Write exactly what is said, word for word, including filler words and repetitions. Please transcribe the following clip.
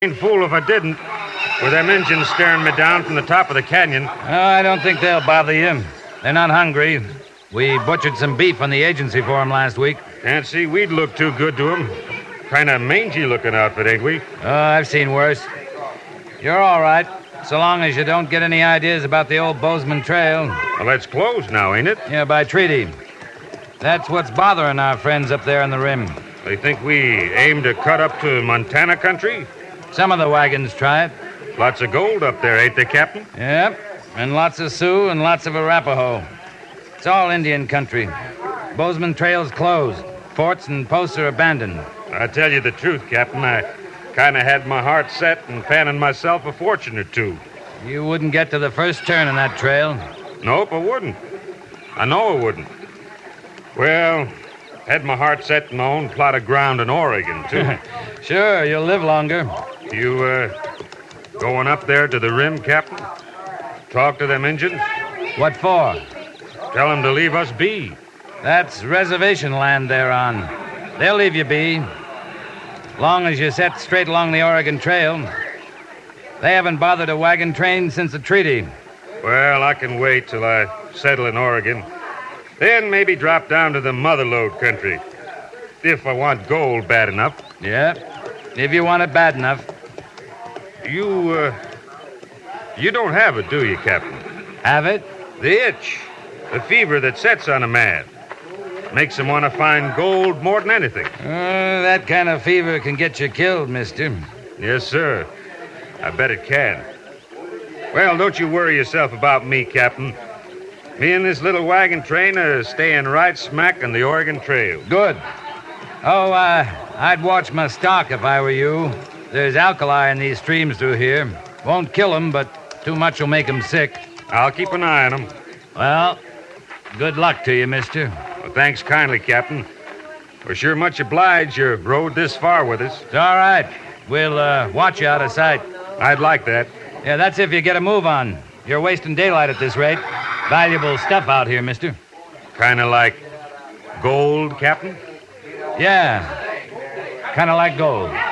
Ain't fool if I didn't. With them engines staring me down from the top of the canyon. Oh, I don't think they'll bother you. They're not hungry. We butchered some beef on the agency for 'em last week. Can't see we'd look too good to 'em. Kind of mangy-looking outfit, ain't we? Oh, I've seen worse. You're all right, so long as you don't get any ideas about the old Bozeman Trail. Well, that's closed now, ain't it? Yeah, by treaty. That's what's bothering our friends up there on the rim. They think we aim to cut up to Montana country? Some of the wagons try it. Lots of gold up there, ain't they, Captain? Yep, and lots of Sioux and lots of Arapaho. It's all Indian country. Bozeman Trail's closed. Forts and posts are abandoned. I tell you the truth, Captain. I kind of had my heart set and fanning myself a fortune or two. You wouldn't get to the first turn in that trail. Nope, I wouldn't. I know I wouldn't. Well, had my heart set in my own plot of ground in Oregon, too. Sure, you'll live longer. You, uh, going up there to the rim, Captain? Talk to them Injuns? What for? Tell them to leave us be. That's reservation land they're on. They'll leave you be. Long as you set straight along the Oregon Trail. They haven't bothered a wagon train since the treaty. Well, I can wait till I settle in Oregon. Then maybe drop down to the Motherlode country. If I want gold bad enough. Yeah, if you want it bad enough. You, uh... You don't have it, do you, Captain? Have it? The itch. The fever that sets on a man. Makes him want to find gold more than anything. Uh, that kind of fever can get you killed, mister. Yes, sir. I bet it can. Well, don't you worry yourself about me, Captain. Me and this little wagon train are staying right smack on the Oregon Trail. Good. Oh, uh, I'd watch my stock if I were you. There's alkali in these streams through here. Won't kill 'em, but too much will make 'em sick. I'll keep an eye on 'em. Well, good luck to you, mister. Well, thanks kindly, Captain. We're sure much obliged you rode this far with us. It's all right. We'll uh, watch you out of sight. I'd like that. Yeah, that's if you get a move on. You're wasting daylight at this rate. Valuable stuff out here, mister. Kind of like gold, Captain? Yeah, kind of like gold.